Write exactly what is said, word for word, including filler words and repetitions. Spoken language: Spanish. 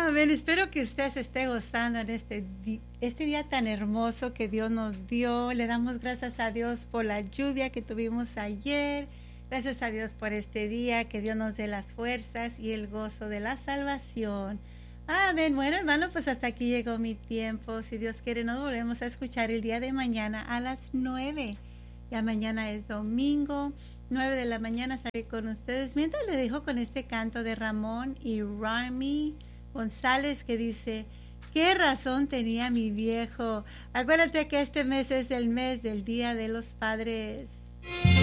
Amén. Espero que usted se esté gozando en este, di- este día tan hermoso que Dios nos dio. Le damos gracias a Dios por la lluvia que tuvimos ayer. Gracias a Dios por este día, que Dios nos dé las fuerzas y el gozo de la salvación. Amén. Bueno, hermano, pues hasta aquí llegó mi tiempo. Si Dios quiere, nos volvemos a escuchar el día de mañana a las nueve. Ya mañana es domingo, nueve de la mañana estaré con ustedes. Mientras le dejo con este canto de Ramón y Rami González que dice: ¿qué razón tenía mi viejo? Acuérdate que este mes es el mes del Día de los Padres.